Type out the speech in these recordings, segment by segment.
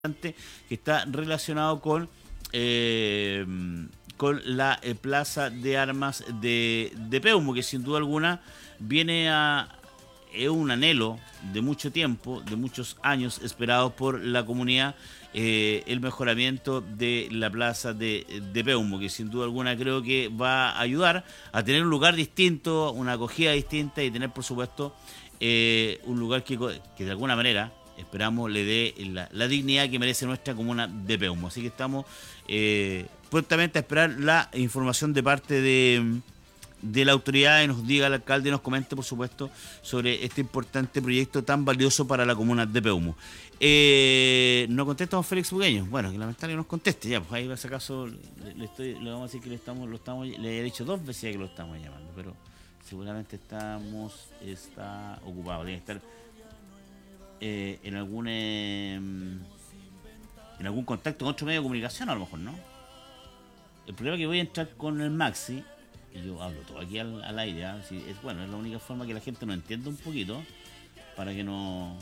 que está relacionado con la plaza de armas de Peumo, que sin duda alguna viene a... Es un anhelo de mucho tiempo, de muchos años esperados por la comunidad, el mejoramiento de la plaza de Peumo, que sin duda alguna creo que va a ayudar a tener un lugar distinto, una acogida distinta y tener, por supuesto, un lugar que de alguna manera esperamos le dé la dignidad que merece nuestra comuna de Peumo. Así que estamos prontamente a esperar la información de parte de la autoridad y nos diga el alcalde y nos comente, por supuesto, sobre este importante proyecto tan valioso para la comuna de Peumo. No contesta don Félix Bugueño. Bueno, que lamentable nos conteste. Ya, pues ahí va a caso le vamos a decir que le he dicho 2 veces ya que lo estamos llamando, pero seguramente está ocupado. Debe estar en algún contacto con otro medio de comunicación, a lo mejor, ¿no? El problema es que voy a entrar con el Maxi y yo hablo todo aquí al aire, ¿eh? Sí, es la única forma que la gente nos entienda un poquito para que no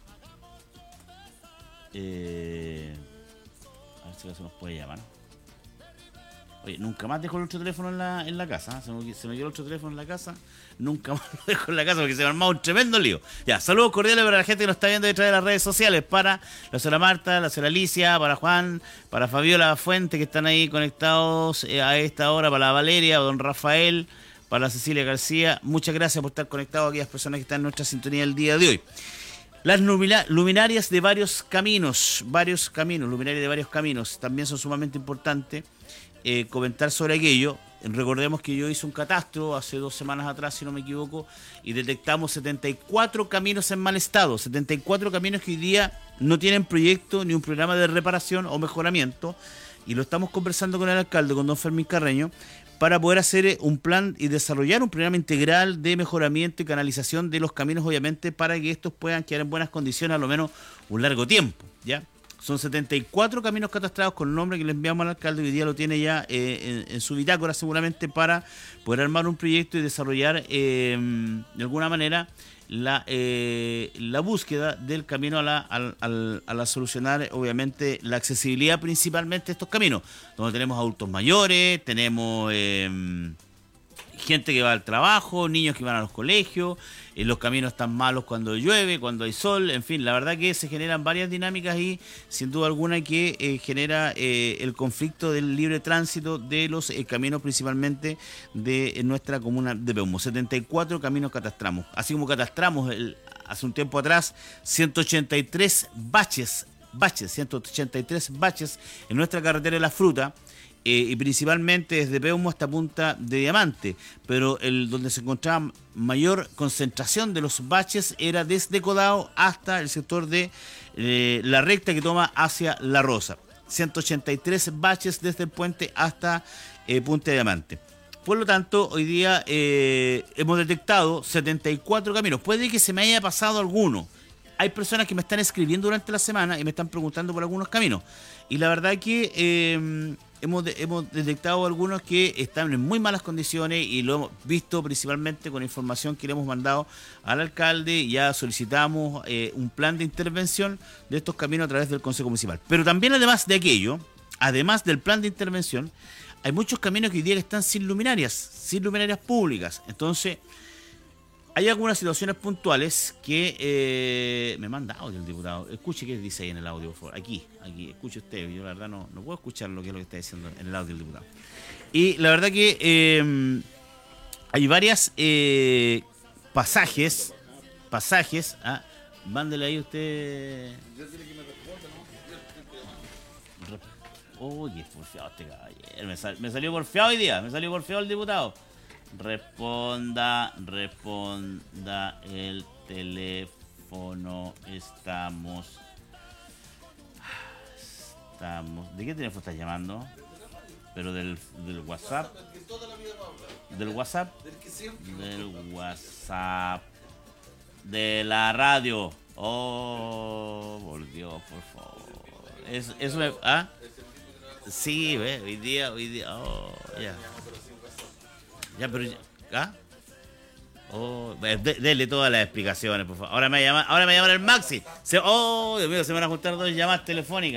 a ver si acaso nos puede llamar. Oye, nunca más dejo el otro teléfono en la casa, ¿eh? Se me quedó el otro teléfono en la casa, nunca más lo dejo en la casa porque se me ha armado un tremendo lío. Ya, saludos cordiales para la gente que nos está viendo detrás de las redes sociales, para la señora Marta, la señora Alicia, para Juan, para Fabiola Fuente, que están ahí conectados a esta hora, para la Valeria, don Rafael, para la Cecilia García. Muchas gracias por estar conectados a aquellas personas que están en nuestra sintonía el día de hoy. Las luminarias de varios caminos, luminarias de varios caminos, también son sumamente importantes. Comentar sobre aquello. Recordemos que yo hice un catastro hace 2 semanas atrás, si no me equivoco, y detectamos 74 caminos en mal estado, 74 caminos que hoy día no tienen proyecto ni un programa de reparación o mejoramiento, y lo estamos conversando con el alcalde, con don Fermín Carreño, para poder hacer un plan y desarrollar un programa integral de mejoramiento y canalización de los caminos, obviamente, para que estos puedan quedar en buenas condiciones a lo menos un largo tiempo, ¿ya? Son 74 caminos catastrados con el nombre que le enviamos al alcalde, que hoy día lo tiene ya en su bitácora seguramente para poder armar un proyecto y desarrollar de alguna manera la búsqueda del camino a la solucionar, obviamente, la accesibilidad principalmente de estos caminos, donde tenemos adultos mayores, tenemos gente que va al trabajo, niños que van a los colegios, los caminos están malos cuando llueve, cuando hay sol, en fin, la verdad que se generan varias dinámicas y sin duda alguna que genera el conflicto del libre tránsito de los caminos principalmente de nuestra comuna de Peumo. 74 caminos catastramos, así como catastramos hace un tiempo atrás 183 baches en nuestra carretera de la Fruta. Y principalmente desde Peumo hasta Punta de Diamante, pero donde se encontraba mayor concentración de los baches era desde Codao hasta el sector de la recta que toma hacia La Rosa. 183 baches desde el puente hasta Punta de Diamante. Por lo tanto, hoy día hemos detectado 74 caminos. Puede que se me haya pasado alguno. Hay personas que me están escribiendo durante la semana y me están preguntando por algunos caminos. Y la verdad que hemos detectado algunos que están en muy malas condiciones y lo hemos visto principalmente con información que le hemos mandado al alcalde. Ya solicitamos un plan de intervención de estos caminos a través del Consejo Municipal. Pero también además de aquello, además del plan de intervención, hay muchos caminos que hoy día están sin luminarias públicas. Entonces, hay algunas situaciones puntuales que me manda audio el diputado. Escuche qué dice ahí en el audio, por favor. Aquí, escuche usted. Yo la verdad no puedo escuchar lo que es lo que está diciendo en el audio del diputado. Y la verdad que hay varias pasajes. Mándele ahí usted. Uy, qué porfiado este caballero. Me salió porfiado hoy día. Me salió porfiado el diputado. Responda el teléfono. Estamos. ¿De qué teléfono estás llamando? Pero del WhatsApp. ¿Del WhatsApp? Del WhatsApp. De la radio. Oh, por Dios, por favor. Eso me. ¿Ah? Sí, ve, hoy día. Oh, ya. Ya, pero. ¿Ah? Oh, dele todas las explicaciones, por favor. Ahora me llama el Maxi. Oh, Dios mío, se me van a juntar dos llamadas telefónicas.